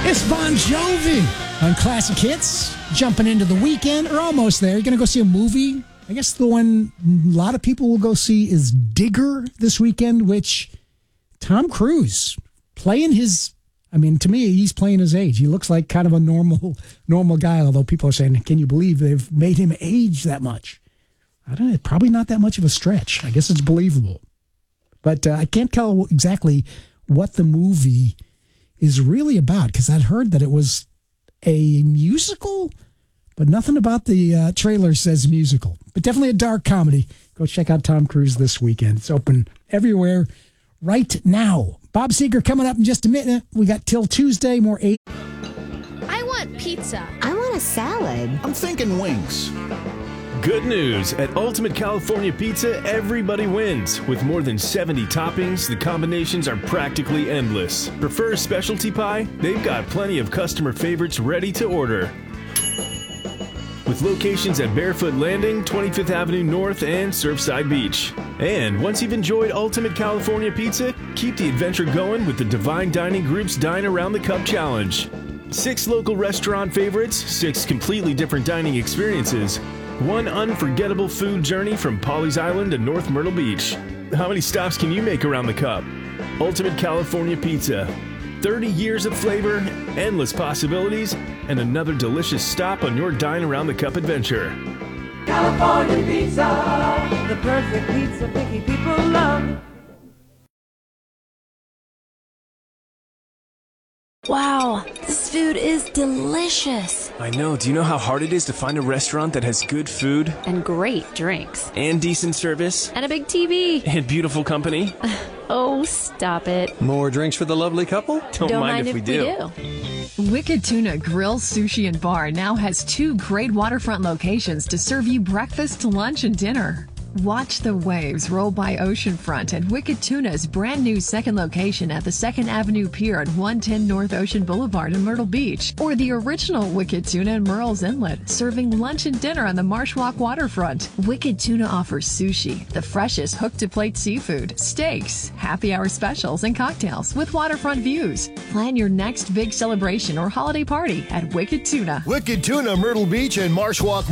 It's Bon Jovi on Classic Hits. Jumping into the weekend, or almost there. You're going to go see a movie. I guess the one a lot of people will go see is Digger this weekend, which Tom Cruise playing his, to me, he's playing his age. He looks like kind of a normal guy, although people are saying, can you believe they've made him age that much? I don't know. Probably not that much of a stretch. I guess it's believable. But I can't tell exactly what the movie is really about, because I'd heard that it was a musical, but nothing about the trailer says musical. But definitely a dark comedy. Go check out Tom Cruise this weekend. It's open everywhere right now. Bob Seger coming up in just a minute. We got till Tuesday, more 8. I want pizza. I want a salad. I'm thinking wings. Good news. At Ultimate California Pizza, everybody wins. With more than 70 toppings, the combinations are practically endless. Prefer specialty pie? They've got plenty of customer favorites ready to order. With locations at Barefoot Landing, 25th Avenue North, and Surfside Beach. And once you've enjoyed Ultimate California Pizza, keep the adventure going with the Divine Dining Group's Dine Around the Cup Challenge. 6 local restaurant favorites, 6 completely different dining experiences, 1 unforgettable food journey from Pawleys Island to North Myrtle Beach. How many stops can you make around the cup? Ultimate California Pizza. 30 years of flavor, endless possibilities, and another delicious stop on your Dine Around the Cup adventure. California Pizza, the perfect pizza picky people love. Wow, this food is delicious. I know. Do you know how hard it is to find a restaurant that has good food? And great drinks. And decent service? And a big TV. And beautiful company? Oh, stop it. More drinks for the lovely couple? Don't mind if we do. Wicked Tuna Grill, Sushi, and Bar now has 2 great waterfront locations to serve you breakfast, lunch, and dinner. Watch the waves roll by oceanfront at Wicked Tuna's brand new second location at the 2nd Avenue Pier at 110 North Ocean Boulevard in Myrtle Beach, or the original Wicked Tuna in Murrells Inlet, serving lunch and dinner on the Marsh Walk waterfront. Wicked Tuna offers sushi, the freshest hook-to-plate seafood, steaks, happy hour specials, and cocktails with waterfront views. Plan your next big celebration or holiday party at Wicked Tuna. Wicked Tuna, Myrtle Beach, and Marsh Walk.